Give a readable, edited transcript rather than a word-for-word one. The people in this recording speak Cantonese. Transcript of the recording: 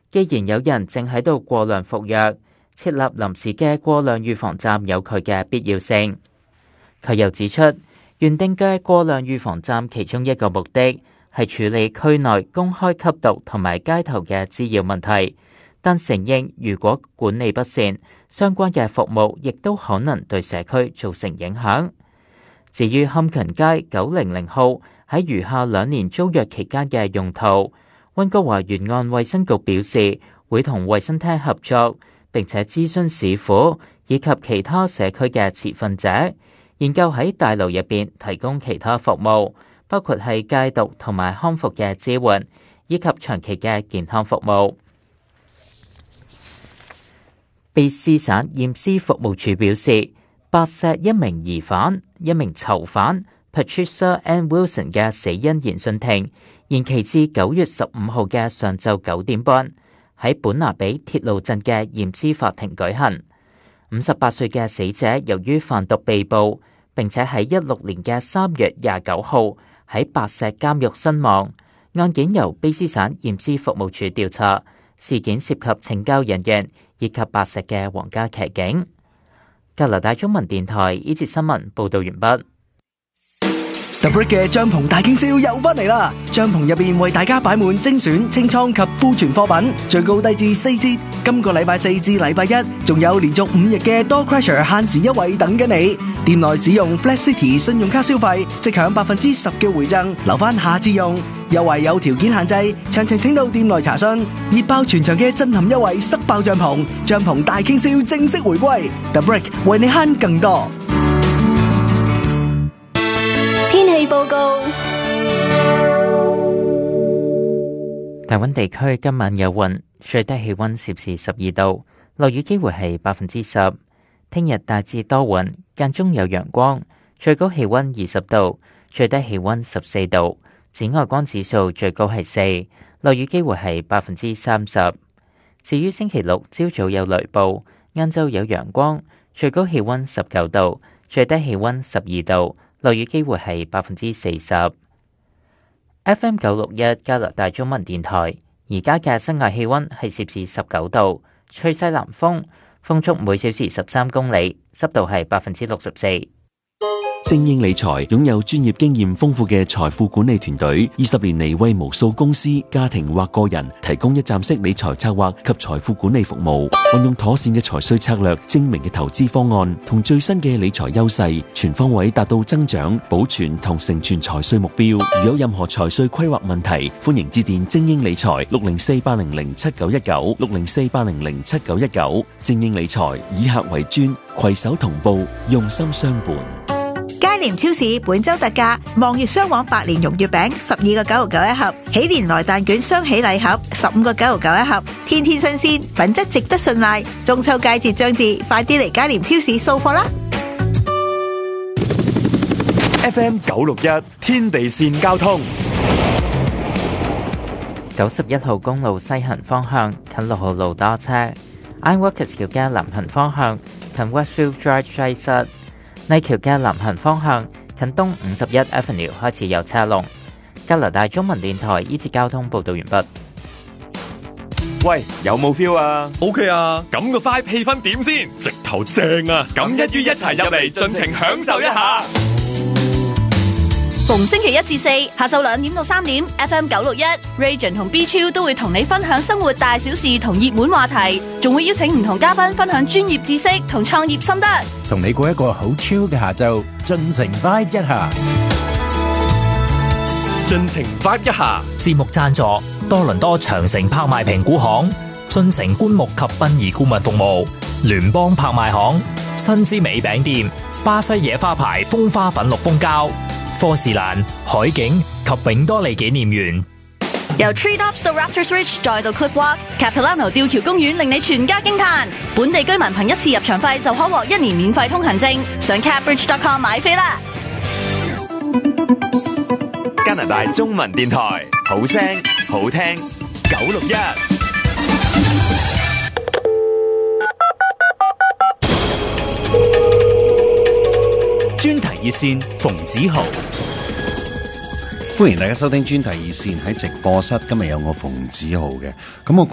既然有人正喺度過量服藥，設立臨時嘅過量預防站有佢嘅必要性。佢又指出，原定嘅過量預防站其中一個目的係處理區內公開吸毒同埋街頭嘅滋擾問題，但承認如果管理不善，相關嘅服務亦都可能對社區造成影響。至於坎勤街900號喺餘下2年租約期間嘅用途，溫哥華沿岸衛生局表示會同衛生廳合作，並且諮詢市府以及其他社區嘅持份者，研究喺大樓入邊提供其他服務，包括係戒毒同埋康復嘅支援，以及長期嘅健康服務。卑斯省驗屍服務處表示，白石一名囚犯 Patricia Ann Wilson 嘅死因研訊庭延期至9月15號嘅上晝9點半，喺本拿比鐵路鎮嘅驗屍法庭舉行。58歲嘅死者由於販毒被捕，並且喺16年嘅3月29號喺白石監獄身亡。案件由卑斯省驗屍服務處調查，事件涉及懲教人員以及白石嘅皇家騎警。加拿大中文電台呢節新聞報道完畢。 The Brick 嘅帳篷大傾銷又翻嚟啦！帳篷入邊為大家擺滿精選清倉及庫存貨品，最高低至4折。今個禮拜4至禮拜1，仲有連續5日嘅 Door Crusher 限時優惠等緊你。店內使用 Flash City 信用卡消費，即享10%嘅回贈，留翻下次用。優惠有條件限制，詳情請到店內查詢。熱爆全場嘅震撼優惠，塞爆帳篷，帳篷大傾銷正式回歸。The Brick 為你慳更多。 天氣報告： 大溫地區今晚有雲，最低氣溫攝氏12度，落雨機會係10%。聽日大致多雲，間中有陽光，最高氣溫20度，最低氣溫14度。紫外光指數最高係4，落雨機會係30%。至於星期六朝早有雷暴，晏晝有陽光，最高氣溫19度，最低氣溫12度。落雨機會係40%。FM 961加拿大中文電台，而家嘅室外氣溫係攝氏19度，吹西南風，風速每小時13公里，濕度係64%。 精英理財擁有專業經驗豐富嘅財富管理團隊，20年嚟為無數公司、家庭或個人提供一站式理財策劃及財富管理服務。運用妥善嘅財稅策略、精明嘅投資方案同最新嘅理財優勢，全方位達到增長、保存同成全財稅目標。如有任何財稅規劃問題，歡迎致電精英理財604-800-7919 604-800-7919。精英理財以客為尊，攜手同步，用心相伴。 佳廉超市本周特價，望月雙黃百年蓉月餅12個9.9一盒，喜年來蛋卷雙喜禮盒15個9.9一盒，天天新鮮，品質值得信賴。中秋佳節將至，快啲嚟佳廉超市掃貨啦 ！FM 961天地線交通 ，91號公路西行方向近6號路多車 ，Ironworkers 橋嘅南行方向近 Westfield Drive 擠塞。麗橋嘅南行方向近東51 Avenue 開始有車龍。加拿大中文電台呢節交通報道完畢。 喂，有冇 feel 啊 ？OK 啊，咁個 vibe 氣氛點先？直頭正啊！咁一於一齊入嚟，盡情享受一下。 逢星期1至4下晝2點到3點 ，FM 961 Region 同 B 超都會同你分享生活大小事同熱門話題，仲會邀請唔同嘉賓分享專業知識同創業心得， 同你過一個好 chill 嘅下晝，盡情 vibe 一下。 盡情 vibe 一下。 節目贊助多倫多長城拍賣評估行、進城棺木及殯儀顧問服務、聯邦拍賣行、新之美餅店、巴西野花牌風花粉綠蜂膠、科士蘭、海景及永多利紀念園。 由 Treetops 到 Raptors Ridge 再到 Cliffwalk、Capilano 吊橋公園，令你全家驚嘆。本地居民憑一次入場費就可獲1年免費通行證，上 Capbridge.com 買飛啦！ 加拿大中文電台，好聲好聽961。 專題熱線馮子豪， 歡迎大家收聽專題熱線。喺直播室今日有我馮子豪嘅，咁我